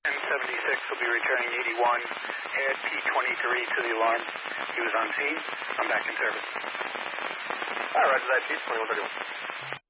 1076 will be returning 81. Add P23 to the alarm. He was on scene. I'm back in service. All right, Roger that, Chief. 2131.